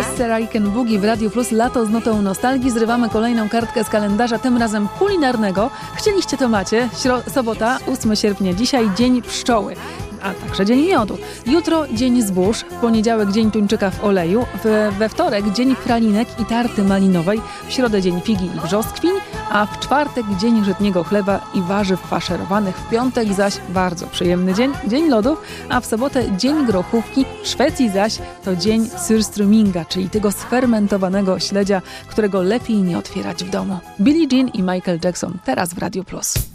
Jest Sir I Can Boogie w Radiu Plus. Lato z notą nostalgii. Zrywamy kolejną kartkę z kalendarza, tym razem kulinarnego. Chcieliście, to macie. Sobota, 8 sierpnia. Dzisiaj dzień pszczoły, a także dzień miodu. Jutro dzień zbóż, w poniedziałek dzień tuńczyka w oleju, we wtorek dzień pralinek i tarty malinowej, w środę dzień figi i brzoskwiń, a w czwartek dzień żytniego chleba i warzyw faszerowanych, w piątek zaś bardzo przyjemny dzień lodów, a w sobotę dzień grochówki, w Szwecji zaś to dzień surströmminga, czyli tego sfermentowanego śledzia, którego lepiej nie otwierać w domu. Billie Jean i Michael Jackson teraz w Radiu Plus.